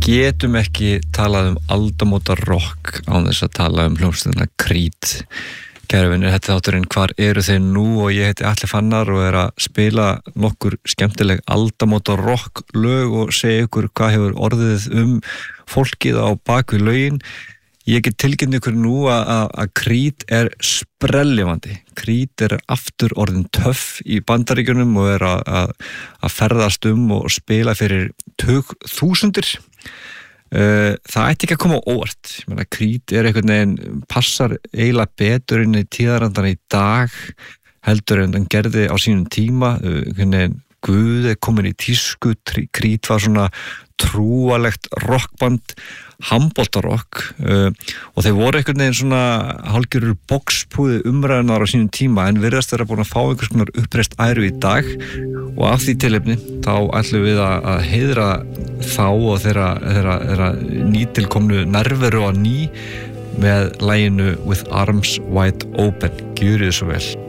getum ekki talað aldamóta rock án þess að tala hljómsveitina Creed. Kæru vinir, þetta er þátturinn Hvar eru þeir nú og ég heiti Atli Fannar og að spila nokkur skemmtileg aldamóta rock lög og segja ykkur hvað hefur orðið fólkið á bakvið lögin. Ég get tilkynnt ykkur nú að Creed sprellifandi. Creed aftur orðin töff í Bandaríkjunum og að ferðast og spila fyrir tugþúsundir. Það ætti ekki að koma á óvart. Ég meina, Creed einhvern veginn passar eiginlega betur inn í tíðarandan í dag heldur en hann gerði á sínum tíma. Guð komin í tísku. Creed var svona trúalegt rockband, handboltarock og þeir voru einhvern veginn svona hálfgerður boxpúði umræðunar á sínum tíma en virðast þeirra búin að fá einhvers konar uppreist æru í dag og af því tilefni þá ætlum við að heiðra þá og þeirra nýtilkomnu nærveru á ný með laginu With Arms Wide Open. Gjörið svo vel.